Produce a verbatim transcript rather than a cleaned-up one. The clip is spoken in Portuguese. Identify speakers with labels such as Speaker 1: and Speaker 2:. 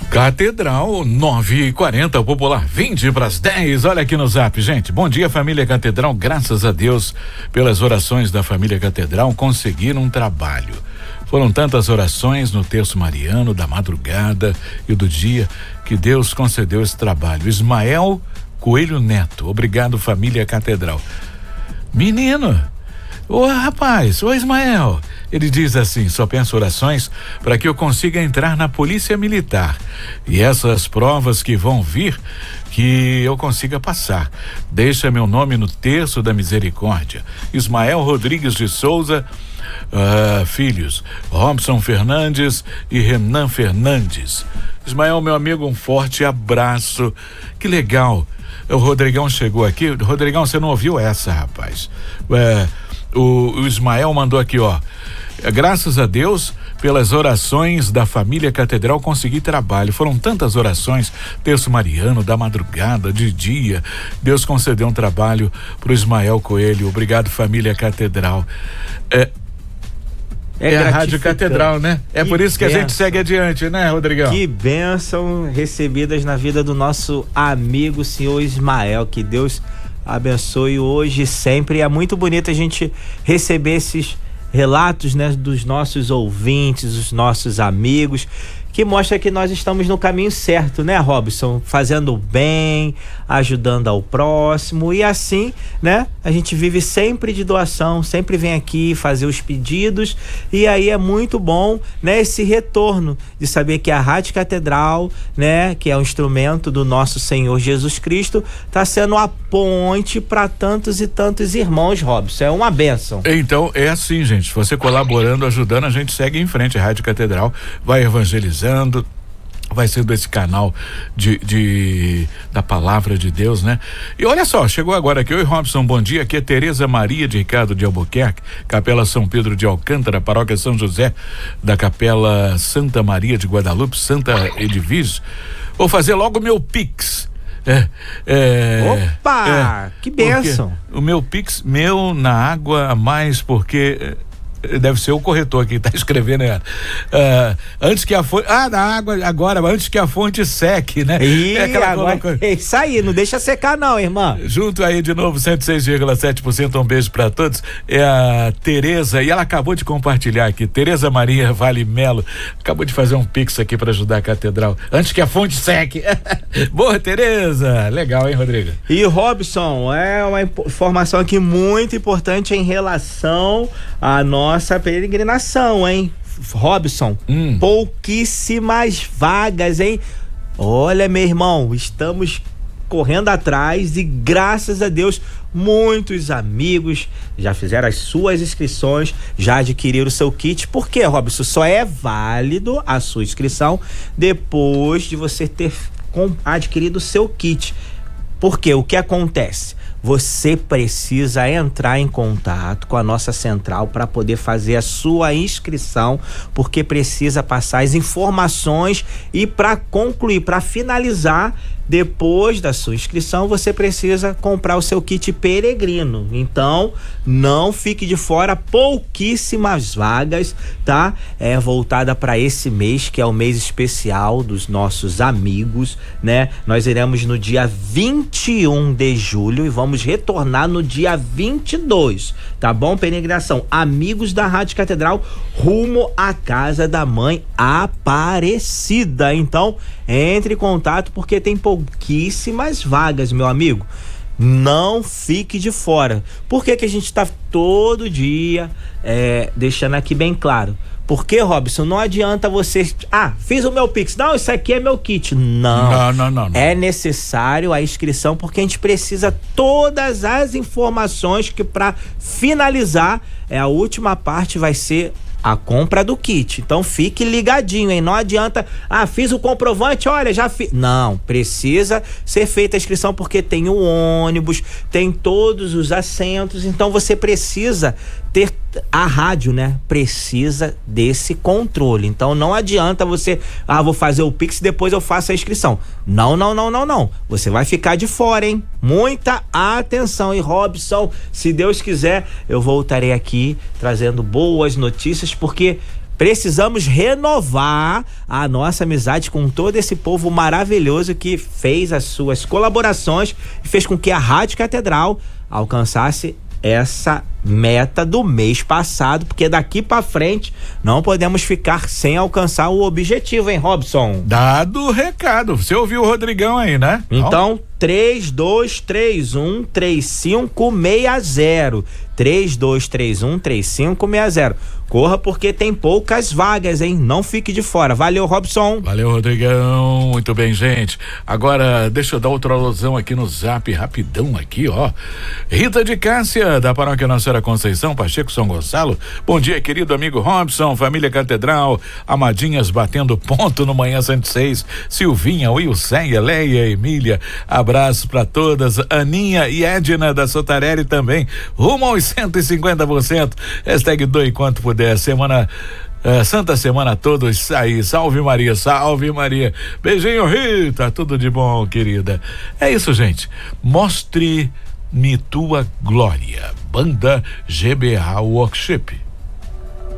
Speaker 1: Catedral nove e quarenta, Popular vinte para as dez. Olha aqui no Zap, gente. Bom dia, família Catedral. Graças a Deus, pelas orações da família Catedral, conseguiram um trabalho. Foram tantas orações no terço mariano, da madrugada e do dia, que Deus concedeu esse trabalho. Ismael Coelho Neto. Obrigado, família Catedral. Menino, ô rapaz, ô Ismael, ele diz assim: só penso orações para que eu consiga entrar na Polícia Militar e essas provas que vão vir, que eu consiga passar. Deixa meu nome no terço da misericórdia. Ismael Rodrigues de Souza, uh, filhos, Robson Fernandes e Renan Fernandes. Ismael, meu amigo, um forte abraço. Que legal. O Rodrigão chegou aqui. Rodrigão, você não ouviu essa, rapaz? É, O, o Ismael mandou aqui, ó: graças a Deus, pelas orações da família Catedral, consegui trabalho. Foram tantas orações, terço mariano, da madrugada, de dia. Deus concedeu um trabalho pro Ismael Coelho. Obrigado, família Catedral. É, é, é a Rádio Catedral, né? É que por isso que bênção. A gente segue adiante, né, Rodrigão?
Speaker 2: Que bênção recebidas na vida do nosso amigo, senhor Ismael. Que Deus abençoe hoje e sempre. É muito bonito a gente receber esses relatos, né, dos nossos ouvintes, dos nossos amigos, que mostra que nós estamos no caminho certo, né, Robson? Fazendo o bem, ajudando ao próximo, e assim, né, a gente vive sempre de doação, sempre vem aqui fazer os pedidos, e aí é muito bom, né, esse retorno de saber que a Rádio Catedral, né, que é um instrumento do nosso Senhor Jesus Cristo, está sendo a ponte para tantos e tantos irmãos, Robson. É uma bênção.
Speaker 1: Então, é assim, gente, você colaborando, ajudando, a gente segue em frente. A Rádio Catedral vai evangelizar, vai sendo esse canal de, de da palavra de Deus, né? E olha só, chegou agora aqui: oi Robson, bom dia, aqui é Tereza Maria de Ricardo de Albuquerque, Capela São Pedro de Alcântara, Paróquia São José da Capela Santa Maria de Guadalupe, Santa Edvige. Vou fazer logo meu Pix. É, é,
Speaker 2: Opa, é, que bênção.
Speaker 1: O meu Pix, meu na água a mais, porque deve ser o corretor que está escrevendo, né? Uh, antes que a fonte, ah, da água agora, antes que a fonte seque, né?
Speaker 2: Ih, é agora, colocou... é isso aí, não deixa secar não, irmã.
Speaker 1: Junto aí de novo, cento e seis vírgula sete por cento, um beijo para todos. É a Tereza, e ela acabou de compartilhar aqui, Tereza Maria Vale Melo, acabou de fazer um pix aqui para ajudar a Catedral, antes que a fonte seque. Boa, Tereza, legal, hein, Rodrigo?
Speaker 2: E Robson, é uma informação aqui muito importante em relação a nós nossa peregrinação, hein, Robson? Hum. Pouquíssimas vagas, hein? Olha, meu irmão, estamos correndo atrás e graças a Deus muitos amigos já fizeram as suas inscrições, já adquiriram o seu kit. Por quê, Robson? Só é válido a sua inscrição depois de você ter adquirido o seu kit. Porque o que acontece? Você precisa entrar em contato com a nossa central para poder fazer a sua inscrição, porque precisa passar as informações e para concluir, para finalizar, depois da sua inscrição, você precisa comprar o seu kit peregrino. Então, não fique de fora, pouquíssimas vagas, tá? É voltada para esse mês, que é o mês especial dos nossos amigos, né? Nós iremos no dia vinte e um de julho e vamos retornar no dia vinte e dois, tá bom? Peregrinação Amigos da Rádio Catedral rumo à casa da Mãe Aparecida. Então, entre em contato porque tem pouquíssimas vagas, meu amigo. Não fique de fora. Por que que a gente está todo dia é, deixando aqui bem claro? Porque, Robson, não adianta você... Ah, fiz o meu Pix. Não, isso aqui é meu kit. Não.
Speaker 1: Não, não, não, não.
Speaker 2: É necessário a inscrição porque a gente precisa todas as informações que, para finalizar, é a última parte vai ser a compra do kit. Então fique ligadinho, hein? Não adianta, ah, fiz o comprovante, olha, já fiz. Não, precisa ser feita a inscrição porque tem o ônibus, tem todos os assentos, então você precisa ter a rádio, né? Precisa desse controle. Então não adianta você, ah, vou fazer o Pix e depois eu faço a inscrição. Não, não, não, não, não. Você vai ficar de fora, hein? Muita atenção. E Robson, se Deus quiser, eu voltarei aqui trazendo boas notícias, porque Precisamos renovar a nossa amizade com todo esse povo maravilhoso que fez as suas colaborações e fez com que a Rádio Catedral alcançasse essa meta do mês passado, porque daqui pra frente não podemos ficar sem alcançar o objetivo, hein, Robson?
Speaker 1: Dado o recado, você ouviu o Rodrigão aí, né?
Speaker 2: Então, três dois três um, três cinco seis zero, três dois três um, três cinco seis zero. Corra porque tem poucas vagas, hein? Não fique de fora. Valeu, Robson.
Speaker 1: Valeu, Rodrigão. Muito bem, gente. Agora, deixa eu dar outra alusão aqui no zap, rapidão aqui, ó. Rita de Cássia, da Paróquia Nossa Senhora Conceição, Pacheco, São Gonçalo. Bom dia, querido amigo Robson, família Catedral, Amadinhas batendo ponto no Manhã cento e seis, Silvinha, Wilceia, Leia, Emília, abraço pra todas, Aninha e Edna da Sotarelli também, rumo aos cento e cinquenta por cento, hashtag doe enquanto puder. Semana, uh, Santa Semana a todos aí, salve Maria, salve Maria, beijinho Rita, tudo de bom, querida. É isso, gente, mostre-me tua glória, Banda G B A Worship.